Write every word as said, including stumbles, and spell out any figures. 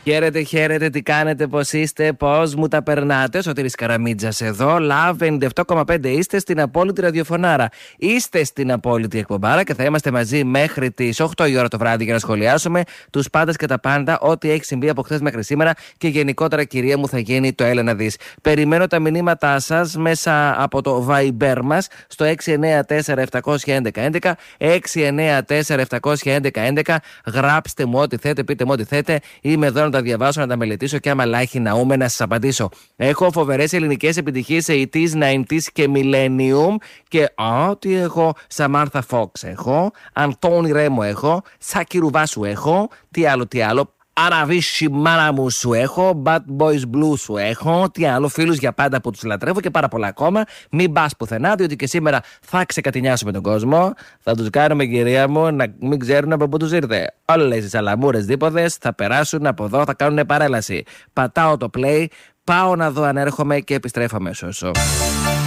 Χαίρετε, χαίρετε, τι κάνετε, πώς είστε, πώς μου τα περνάτε. Σωτήρης Καραμίτζας εδώ. Love ενενήντα επτά κόμμα πέντε είστε στην απόλυτη ραδιοφωνάρα. Είστε στην απόλυτη εκπομπάρα και θα είμαστε μαζί μέχρι τις οκτώ η ώρα το βράδυ για να σχολιάσουμε τους πάντες και τα πάντα, ό,τι έχει συμβεί από χθες μέχρι σήμερα και γενικότερα, κυρία μου, θα γίνει το έλα να δεις. Περιμένω τα μηνύματά σας μέσα από το Viber μας στο έξι εννέα τέσσερα επτά ένα ένα ένα ένα έξι εννέα τέσσερα επτά ένα ένα ένα ένα. Γράψτε μου ό,τι θέτε, πείτε μου ό,τι θέτε. Είμαι εδώ να τα διαβάσω, να τα μελετήσω και άμα λάχει ναούμε να σας απαντήσω. Έχω φοβερές ελληνικές επιτυχίες ογδόντα, ενενήντα και Millennium και ό,τι έχω, Σαμάρθα Φόξ έχω, Αντώνη Ρέμο έχω, Σάκη Ρουβάσου έχω, τι άλλο, τι άλλο. Αραβίσι μάνα μου σου έχω, Bad Boys Blue σου έχω, τι άλλο, φίλους για πάντα που τους λατρεύω και πάρα πολλά ακόμα. Μην πας πουθενά, διότι και σήμερα θα ξεκατηνιάσουμε τον κόσμο. Θα τους κάνουμε, κυρία μου, να μην ξέρουν από πού τους ήρθε. Όλες οι σαλαμούρες δίποδες θα περάσουν από εδώ, θα κάνουν παρέλαση. Πατάω το play, πάω να δω αν έρχομαι και επιστρέφω αμέσως.